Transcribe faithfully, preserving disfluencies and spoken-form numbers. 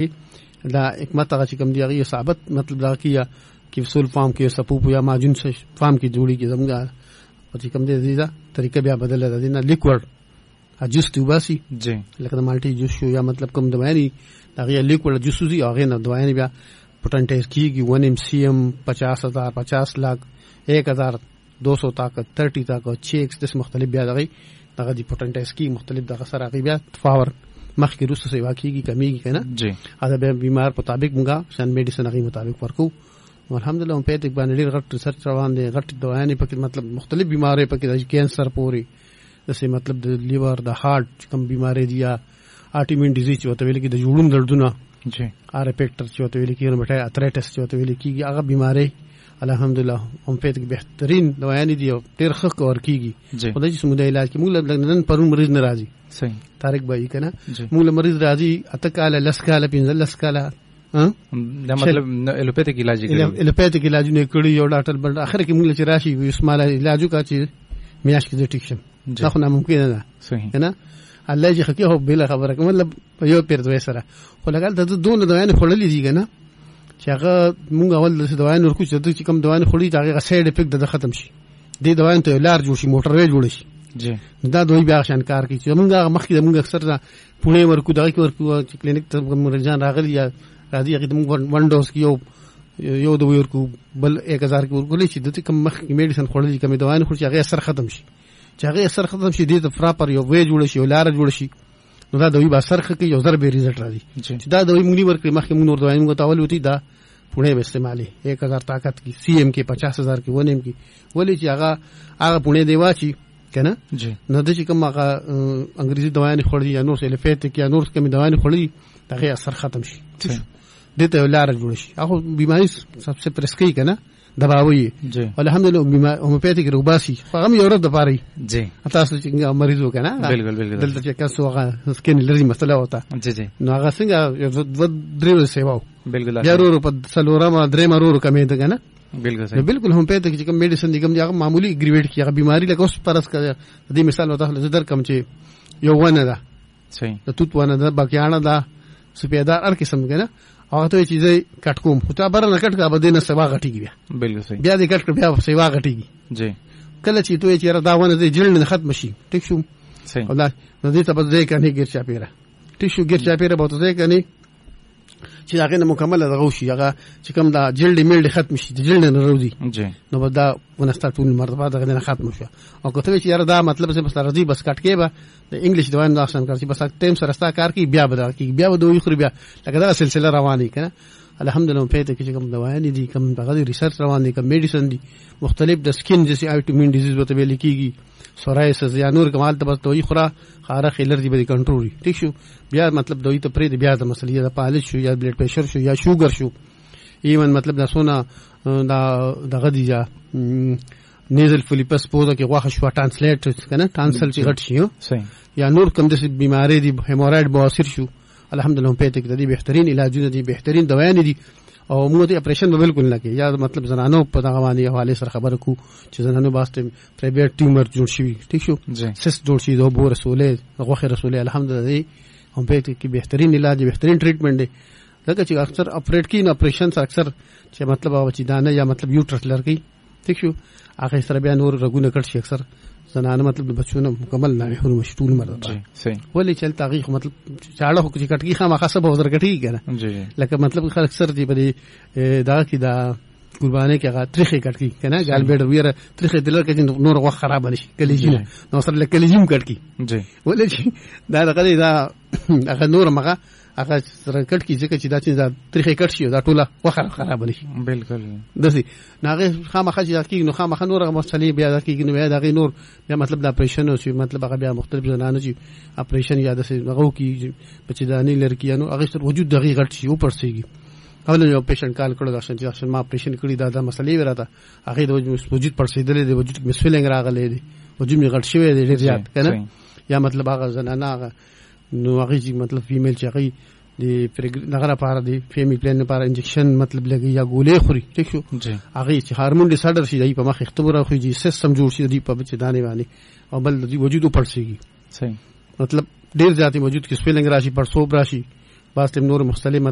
دا حکمت هغه چې کوم دی هغه ثابت مطلب دا کیه کیپسول فارم کې سپوپ یا ماجون فارم کې جوړي کې زموږه په چې کوم دی دا طریقه بیا بدله ده نه لیکوډ جوس توباسي جی لکه د مالټي جوس شو یا مطلب کوم دوايي هغه لیکوډ جوس دي هغه نه دوايي بیا پټنټیز کیږي ون ایم سی ایم پچاس ہزار پچاس لاکھ ایک ہزار دو سو طاقت تیرٹی طاقت چھ ایکس مختلف بیا دغه دغه دی پټنټیز کی مختلف دغه سره هغه بیا فاور مخکې روسه سیوا کیږي کمیږي کنه جی دا به بیمار مطابق موږ شان میډیسن هغه مطابق ورکو الحمدلله هم په دې باندې ډیر غټ ریسرچ روان دي غټ دوايانې پکې مطلب مختلف بیماری پکې د کینسر پوري دسه مطلب د لیور د هارت کوم بیماری دي یا آټیمین ډیزیز چې وته ویل کې د جوړون دردونه جی ار افیکټر چې وته ویل کې رومټای اترایټس چې وته ویل کې هغه بیماری الحمدلله هم په دې بهترین دوايانې دي ډیر ښه کور کیږي خدای چې سمو د علاج کې موږ نن پرون مریض ناراضي صحیح طارق بھائی کنه موږ مریض راضي اتکاله لسکاله پنځل لسکاله ها دا مطلب الوپیتیک علاج کوي الوپیتیک علاج نه کړی یو ډاکټر بل اخر کې موږ چې راشي اسماعیل علاجو کا چې میاش کې ټیک شم دا خو ناممکن ده صحیح کنه الله چې حقیقت هو بل خبره کوم مطلب یو پیر دوی سره خو لګال د دوه دویانه خړلې دي کنه چې هغه موږ اول د دویانه ورکو چې د کوم دویانه خړلې دا هغه سایډ افیکټ د ختم شي د دویانه ته لار جوړ شي موټر وی جوړ شي جی دا دوی بیا شان کار کوي چې موږ مخکې موږ اکثر پونه ورکو دغه ورکو چې کلینیک ته مرجان راغلی یا راځي هغه موږ ونډوز کیو یو د ورکو بل ایک ہزار کې ورکو چې د کوم مخ میډیسن خورلې کوم دوانه خوري هغه اثر ختم شي چې هغه اثر ختم شي د پراپر یو وی جوړ شي ولار جوړ شي نو دا دوی با سرخه کې یو ضرب ریزلټ راځي چې دا دوی موږ ورکړي مخکې موږ نور دوانه موږ تاول وتی دا پونه به استعمالي ایک ہزار طاقت کی سی ایم کې پچاس ہزار کې ون ایم کې ولې چې هغه هغه پونه دی واچي کنه جی نو د چې کوم هغه انګریزي دوايانې خوري یا نور سلفیټ یا نور کوم دوايانې خوري هغه اثر ختم شي دته لار جوړ شي هغه بیماری سبسه پرسکې کنه دباوي جی الحمدلله بیمار هومیوپیتیک روباسي هغه یو ورځ د پاره جی تاسو چې مریض وکنه بالکل بالکل دلته چې کاسو هغه سکین لري مسله وتا جی جی نو هغه څنګه د درې سیواو بالکل ضرور په سلورما درې مرور کمې ده کنه بالکل صحیح بالکل هم په دې کې کوم میډیسن دي کوم هغه معمولی اګریویټ کی هغه بیماری لکه اوس پرس کړه د دې مثال وته در کم چې یو ونه ده صحیح د توت ونه ده باقیانه ده سپیدار هر قسم کنه هغه ته چیزې کټ کوم خو ته بر نه کټ کا بده نه سوا غټیږي بیا بالکل صحیح بیا دې کټ کړ بیا سوا غټیږي جی کله چې ته چې را دا ونه دې جلد نه ختم شي ټیک شو صحیح الله نو دې ته بده کنه ګیر چا پیرا ټیک شو ګیر چا پیرا بوته دې کنه چې هغه نه مکمل دغه شي هغه چې کوم دا جلد میل ختم شي د جلد نه وروزي جی نو بدا ونستا ټول مرتبه دغه نه ختم شو او کته چې یاره دا مطلب څه بس راځي بس کټ کې به د انګلیش دوان داخل کړي بس ټیم سره ستا کار کوي بیا بدا کوي بیا دوی خوري بیا لکه دا سلسله روانه کنه الحمدلله په دې کې کوم دوايان دي کوم دغه ریسرچ روان دي کوم میډیسن دي مختلف د سکین جسي آټومین ډیزیز وته ویل کیږي سورایسس یا نور کمال ته بس دوی خورا خارخ الرجی به کنټرول ٹھیک شو بیا مطلب دوی ته پرې بیا د مسلې د پالش شو یا بلډ پریشر شو یا شوګر شو ایون مطلب دا سونا دا دغه دی یا نیزل فلیپس پوزه کې غواخه شو ټرانسلیټ کنه ټرانسل چې غټ شي صحیح یا نور کوم د بیماری دي هیمورایډ بواسیر شو الحمدلله په دې کې د بهترین علاجونه دي بهترین دوايان دي او موږ ته اپریشن به بالکل نه کوي یا مطلب زنانو په دغه باندې حواله سره خبره کو چې زنانو واسطه پرایویټ ټیومر جوړ شي ٹھیک شو سس جوړ شي دو بو رسوله غوخه رسوله الحمدلله هم په دې کې بهترین علاج بهترین ټریټمنټ دی لکه چې اکثر اپریټ کین اپریشن اکثر چې مطلب او چې دانه یا مطلب یوټرس لرګي ٹھیک شو هغه سره بیا نور رګونه کټ شي اکثر زنانه مطلب د بچونه مکمل نه هورو مشتول مرده جی صحیح ولې چل تاریخ مطلب چاړه خو چې کټکی خامہ خاصه به وزر کټی کنه جی لکه مطلب خلک سر دی په دا کې دا قربانه کې هغه تریخه کټکی کنه ګال بیډر ویره تریخه دلر کې نور وخت خراب نشي کلیجینه نو سره کلیجیم کټکی جی ولې دا دغه دا هغه نور مغه هغه سره کټکی چې چې دا چې دا تریخه کټ شي دا ټوله وخت خراب نشي بالکل دسي ناغه خامخ چې دا کې نو خامخ نور مسلې بیا دا کې نو بیا دا نور بیا مطلب دا اپریشن او مطلب هغه بیا مختلف زنانه چې اپریشن یا د هغه کې بچی دانی لړکی نو هغه سره وجود دغه غټ شي او پرسيږي اول یو پیشنټ کال کړو دا چې ما اپریشن کړی دا د مسلې وراته هغه د وجود پرسیدلې د وجود مسفلنګ راغلې دي وجود می غټ شوی دی ډیر زیات کنه یا مطلب هغه زنانه هغه نو هغه چې مطلب فیمیل چې هغه د دغه لپاره دی فیمیل پلان لپاره انجکشن مطلب لګي یا ګولې خوري ٹھیک شو هغه چې هارمون ډي ساډر شي دی په مخ اختبار خو جي سیستم جوړ شي دی په بچ دانه باندې او بل د وجود پړسيږي صحیح مطلب ډیر ذاتي وجود کې سپیلنګ راشي پر صوب راشي باسته نور مختلف